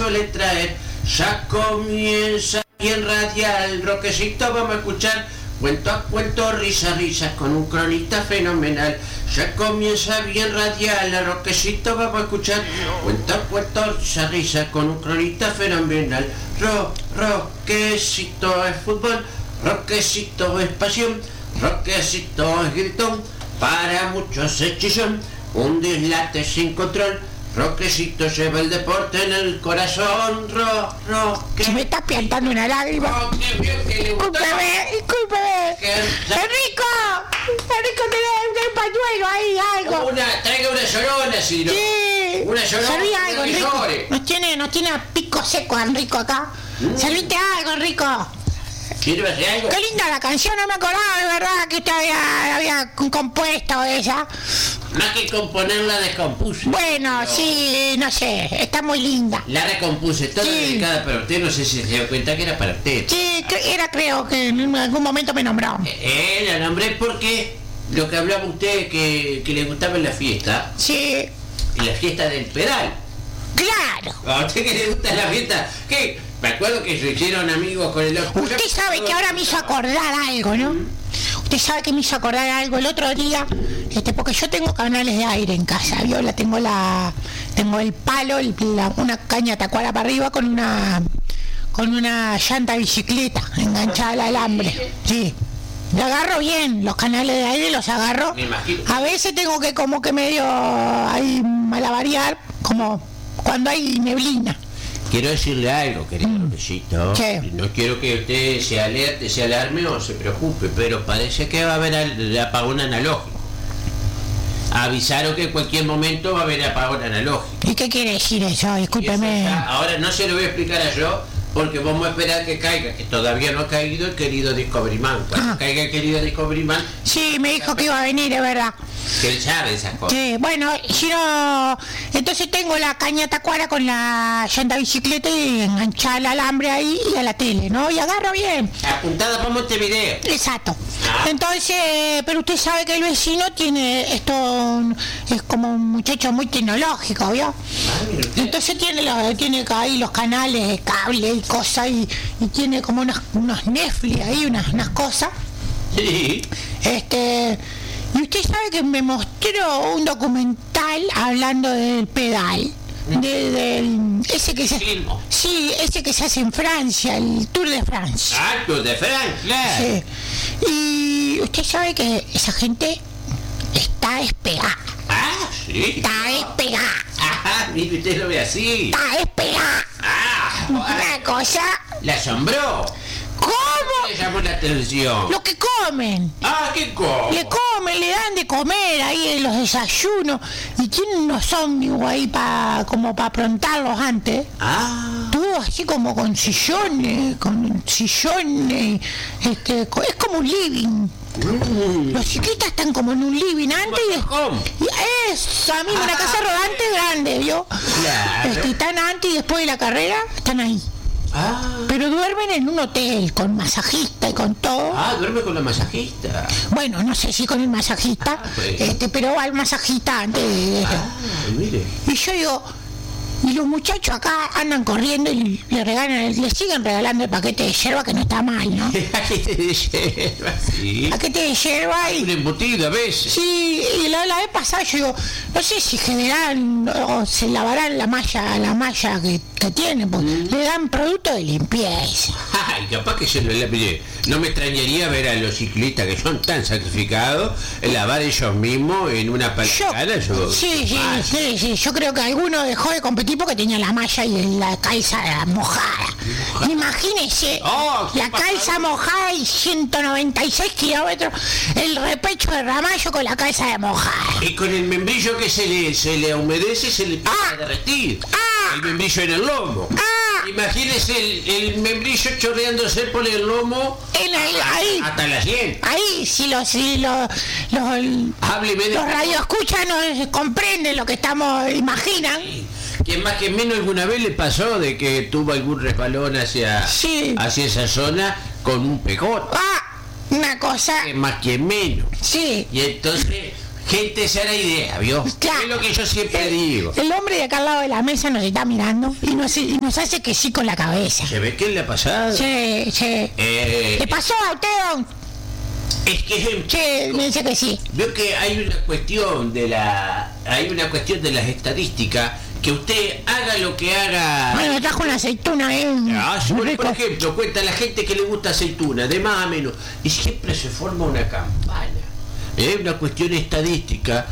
suele traer. Ya comienza bien radial, Roquecito, vamos a escuchar cuento a cuento, risa a risa, con un cronista fenomenal. Ya comienza bien radial, Roquecito, vamos a escuchar cuento a cuento, risa a risa, con un cronista fenomenal. Roquecito es fútbol, Roquecito es pasión, Roquecito es gritón, para muchos es chillón, un dislate sin control. Roquecito lleva el deporte en el corazón. Se me está piantando una lágrima. Discúlpeme. Enrico, tenés un pañuelo ahí, algo. Traiga una llorona, si no. Sí. Una llorona. Serví algo, Enrico. Nos tiene a pico seco, Enrico, acá. Serviste algo, Enrico. ¿Quieres hacer algo? Qué linda la canción, no me acordaba de verdad que usted había compuesto esa. Más que componerla, descompuse. Bueno, sí, no sé, está muy linda. La recompuse, toda dedicada para usted, no sé si se dio cuenta que era para usted. Sí, creo que en algún momento me nombró. La nombré porque lo que hablaba usted que le gustaba en la fiesta. Sí. En la fiesta del pedal. Claro. ¿A usted que le gusta la fiesta? ¿Qué? Me acuerdo que se hicieron amigos con el otro. Usted sabe que ahora me hizo acordar algo, ¿no? Usted sabe que me hizo acordar algo el otro día, porque yo tengo canales de aire en casa, ¿vio? Tengo el palo, una caña tacuara para arriba con una llanta de bicicleta enganchada al alambre. Sí. Lo agarro bien, los canales de aire los agarro. Me imagino. A veces tengo que como que medio ahí malabarear, como cuando hay neblina. Quiero decirle algo, querido Roquecito. No quiero que usted se alerte, se alarme o se preocupe, pero parece que va a haber apagón analógico. Avisaron que en cualquier momento va a haber apagón analógico. ¿Y qué quiere decir eso? Discúlpeme. Ahora no se lo voy a explicar a yo, porque vamos a esperar que caiga, que todavía no ha caído el querido Discovery Man. Cuando caiga el querido Discovery Man... Sí, me dijo que iba a venir, es verdad. Que él sabe esas cosas. Sí, bueno, si no... Entonces tengo la caña tacuara con la llanta bicicleta y enganchada al alambre ahí y a la tele, ¿no? Y agarro bien. Apuntada para Montevideo. Exacto. Entonces, pero usted sabe que el vecino tiene esto, es como un muchacho muy tecnológico, ¿vio? Entonces tiene ahí los canales de cable y cosas y tiene como unos Netflix ahí, unas cosas. Sí. Y usted sabe que me mostró un documental hablando del pedal. Ese que se hace en Francia, el Tour de France. Ah, Tour de France, claro. Sí. Y usted sabe que esa gente está despegada. Ah, sí. Está despegada. Ajá, mire, usted lo ve así. Está despegada. Una cosa. ¿Le asombró? ¿Cómo? Le llamó la atención. Lo que comen. ¿Qué comen? Le dan de comer ahí en los desayunos y tienen unos ómnibus ahí como para aprontarlos antes. Todo así como con sillones, es como un living. Los chiquitas están como en un living antes y eso, a mí una casa rodante grande, ¿vio? Claro. Están antes y después de la carrera, están ahí. Pero duermen en un hotel con masajista y con todo. Duerme con la masajista. Bueno, no sé si con el masajista, pero va el masajista antes de... Mire. Y yo digo, y los muchachos acá andan corriendo y le siguen regalando el paquete de yerba, que no está mal, ¿no? Paquete de yerba, sí. Paquete de yerba y... Un embutido a veces. Sí, y la vez pasada yo digo, no sé si generarán o se lavarán la malla que tienen, porque le dan producto de limpieza. Capaz que mire, no me extrañaría ver a los ciclistas que son tan sacrificados lavar ellos mismos en una palacana. Sí, yo creo que alguno dejó de competir porque tenía la malla y la calza mojada. Imagínese, la calza mojada y 196 kilómetros, el repecho de Ramallo con la calza mojada. Y con el membrillo que se le humedece, se le empieza a derretir. El membrillo en el lomo. Imagínese el membrillo chorreándose por el lomo hasta la sien. Ahí, si los radioescuchas no comprenden lo que imaginan. Que más que menos alguna vez le pasó de que tuvo algún resbalón hacia esa zona con un pegote. Una cosa. Que más que menos. Sí. Y entonces Gente, esa era idea, ¿vio? Claro. Es lo que yo siempre digo. El hombre de acá al lado de la mesa nos está mirando y nos hace que sí con la cabeza. ¿Se ve qué le ha pasado? Sí. ¿Le pasó a usted, don? Es que Sí, me dice que sí. veo que hay una cuestión de las estadísticas, que usted haga lo que haga. Bueno, me trajo una aceituna, Sí, muy por rico. ejemplo, cuenta la gente que le gusta aceituna, de más a menos, y siempre se forma una campana. Es una cuestión estadística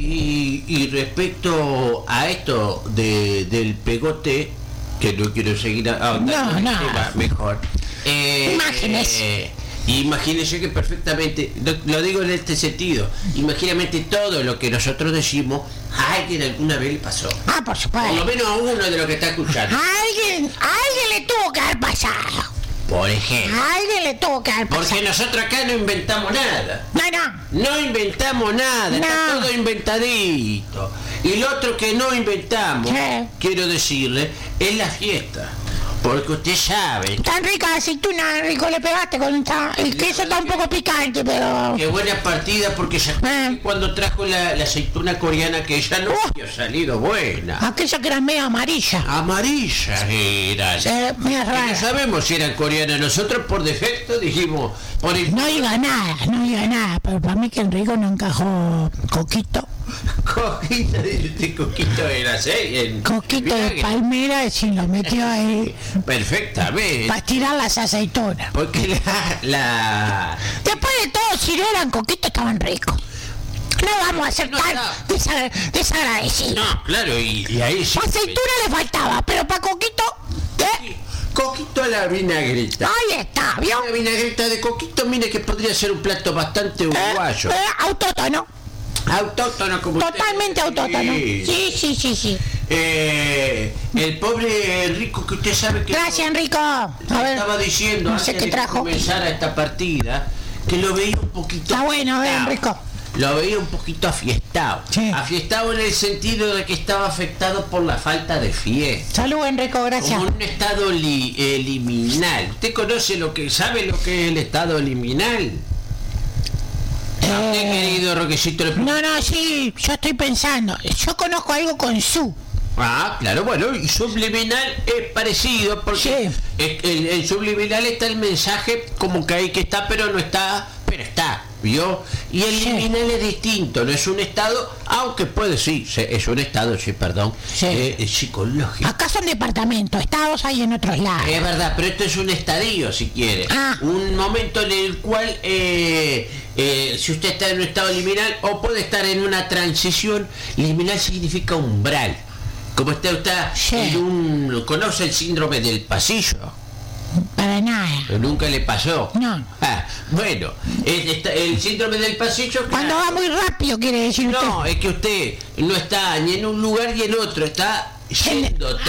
y respecto a esto del pegote, que no quiero seguir ahondando en el No. tema, mejor. Imágenes. Imagínese que perfectamente, lo digo en este sentido, imagínate todo lo que nosotros decimos, a alguien alguna vez le pasó. Ah, por Por lo supuesto. menos a uno de los que está escuchando. A alguien le tuvo que haber pasado. Por ejemplo. A alguien le tuvo que haber pasado. Porque nosotros acá no inventamos nada. No. No inventamos nada, está No. todo inventadito. Y lo otro que no inventamos, ¿Qué? quiero decirle, es la fiesta. Porque usted sabe Tan rica la aceituna, rico le pegaste con esta. El queso está un poco picante, pero. que buena partida, porque se cuando trajo la aceituna coreana, que ya no había salido buena. Aquella que era medio amarilla. Amarillas eran. Medio Que no rara. sabemos si eran coreanas. Nosotros por defecto dijimos, por el No diga nada, pero para mí que Enrico no encajó Coquito. Coquito, de Coquito era en Coquito de vinagre. palmera y si lo metió ahí Perfectamente. para tirar las aceitunas. Porque Después de todo, si no eran coquitos, estaban ricos. No vamos a ser No, tan no. desagradecidos. No, claro, y ahí sí. Aceituna le faltaba, pero para Coquito, Coquito a la vinagreta. ahí está, ¿vio? La vinagreta de Coquito, mire que podría ser un plato bastante uruguayo. Autótono, Autóctono como usted. totalmente autótono. Sí. El pobre Enrico, que usted sabe que Gracias, Enrico. A ver, estaba diciendo no sé antes qué de que trajo. comenzara esta partida, que lo veía un poquito Está bueno, afiestado. Enrico. Lo veía un poquito afiestado. Sí. Afiestado en el sentido de que estaba afectado por la falta de fiesta. Salud, Enrico, gracias. Como en un estado liminal. ¿Usted sabe lo que es el estado liminal? ¿A usted, querido Roquecito, le pregunto? No, sí, yo estoy pensando. Yo conozco algo con su. Ah, claro, bueno, y subliminal es parecido, porque el subliminal está el mensaje como que ahí que está, pero no está, pero está, ¿vio? Y el liminal es distinto, no es un estado, aunque puede, sí, es un estado, perdón, psicológico. Acá son departamentos, estados hay en otros lados. Es verdad, pero esto es un estadio, si quiere. Ah. Un momento en el cual, si usted está en un estado liminal, o puede estar en una transición, liminal significa umbral. Como usted está ¿conoce el síndrome del pasillo? Para nada. Nunca le pasó. No. Bueno, el síndrome del pasillo... Cuando va muy rápido, quiere decir usted. No, es que usted no está ni en un lugar ni en otro, está yendo.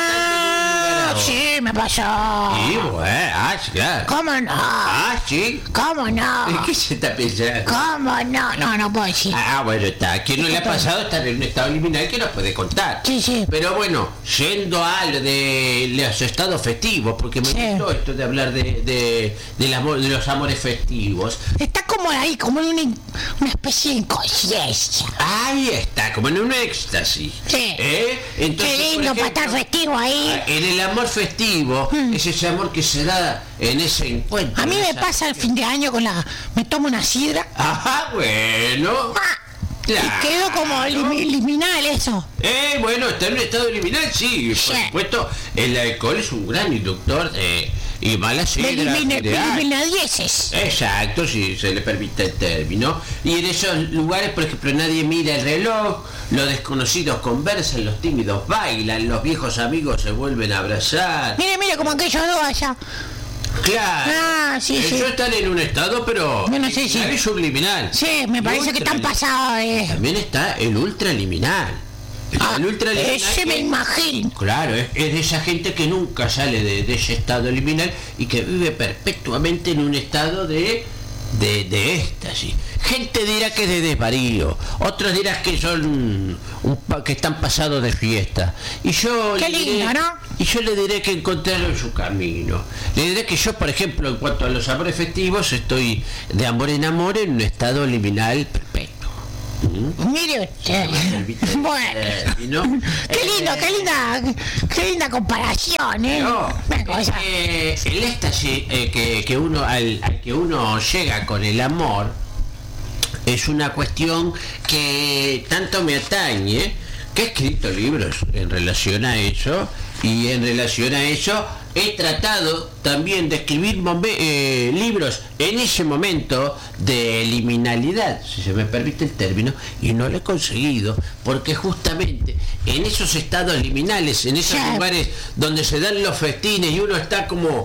Sí, me pasó. Sí, bueno, sí, claro. ¿Cómo no? Sí. ¿Cómo no? ¿Qué se está pensando? ¿Cómo no? No puedo decir. Bueno, está. ¿A quién no le ha pasado estar en un estado liminal que nos puede contar? Sí. Pero bueno, yendo a lo de los estados festivos, porque me gustó esto de hablar del amor, de los amores festivos. Está como ahí, como en una especie de inconsciencia. Ahí está, como en un éxtasis. Sí. Entonces, Qué lindo para estar festivo ahí. En el amor festivo, es ese amor que se da en ese encuentro. A mí me pasa el fin de año me tomo una sidra. Ajá, bueno. Claro. Y quedo como liminal eso. Bueno, está en un estado liminal, sí. Por supuesto, el alcohol es un gran inductor y mala sidra. Liminadieces. Exacto, si se le permite el término. Y en esos lugares, por ejemplo, nadie mira el reloj, los desconocidos conversan, los tímidos bailan, los viejos amigos se vuelven a abrazar. Mire, como aquellos dos allá. Claro. Sí. Ellos están en un estado, pero Bueno, sí. es subliminal. Sí, me parece que están pasados. También está el ultraliminal. El ultraliminal. Ese me imagino. Claro, es de esa gente que nunca sale de ese estado liminal y que vive perpetuamente en un estado de éxtasis. Gente dirá que es de desvarío, otros dirán que son que están pasados de fiesta. Y yo Qué lindo, ¿no? Y yo le diré que encontraron su camino. Le diré que yo, por ejemplo, en cuanto a los amores festivos, estoy de amor en amor en un estado liminal perpetuo. Mire usted. Bueno. ¿No? Qué linda comparación, ¿eh? No, Una cosa. el éxtasis que uno al que uno llega con el amor es una cuestión que tanto me atañe, que he escrito libros en relación a eso, y en relación a eso he tratado también de escribir libros en ese momento de liminalidad, si se me permite el término, y no lo he conseguido, porque justamente en esos estados liminales, en esos lugares donde se dan los festines y uno está como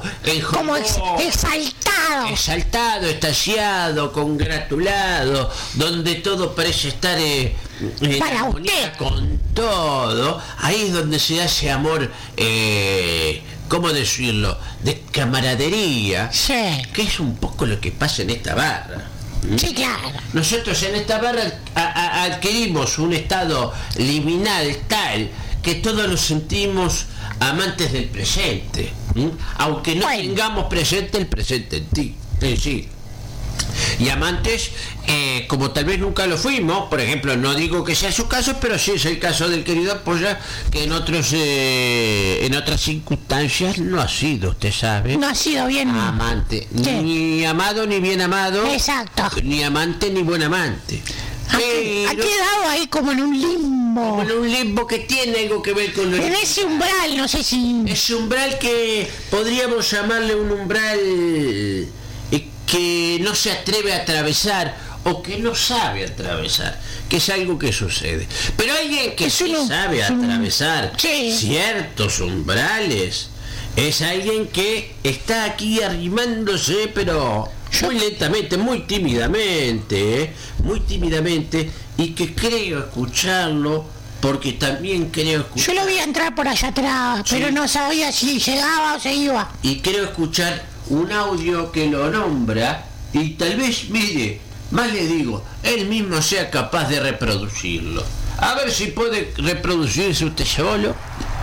exaltado, estallado, congratulado, donde todo parece estar en armonía con todo, ahí es donde se hace amor, ¿cómo decirlo?, de camaradería, que es un poco lo que pasa en esta barra. Sí, claro. Nosotros en esta barra adquirimos un estado liminal tal que todos nos sentimos amantes del presente, aunque no tengamos presente el presente en ti, sí. Y amantes, como tal vez nunca lo fuimos, por ejemplo, no digo que sea su caso, pero sí es el caso del querido Ampolla, que en otras circunstancias no ha sido, usted sabe. No ha sido bien amante, ni amado ni bien amado. Exacto. Ni amante ni buen amante. Ha quedado ahí como en un limbo. Como en un limbo que tiene algo que ver con lo... En ese umbral, no sé si... Ese umbral que podríamos llamarle un umbral que no se atreve a atravesar o que no sabe atravesar, que es algo que sucede. Pero alguien que sí sabe atravesar ciertos umbrales es alguien que está aquí arrimándose, pero muy lentamente, muy tímidamente, y que creo escucharlo, porque también creo escuchar... Yo lo vi entrar por allá atrás, pero no sabía si llegaba o se iba. Y creo escuchar un audio que lo nombra, y tal vez, mire, más le digo, él mismo sea capaz de reproducirlo. A ver si puede reproducirse usted solo.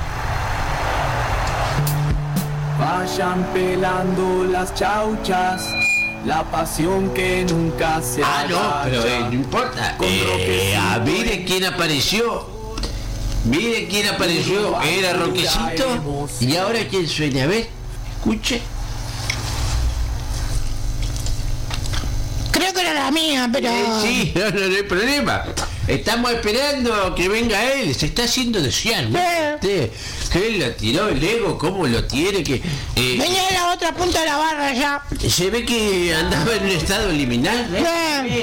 Vayan pelando las chauchas, la pasión que nunca se no, pero no importa. Mire quién apareció. Mire quién apareció. Era Roquecito. Y ahora quién suena. A ver, escuche. Creo que era la mía, pero... Sí, no hay problema. Estamos esperando que venga él. Se está haciendo desear, ¿no? Que él lo tiró el ego, cómo lo tiene, que... Venía de la otra punta de la barra ya. Se ve que andaba en un estado liminal,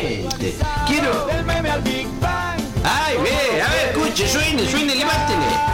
Quiero... Ay, ve, a ver, escuche, suene, levántele.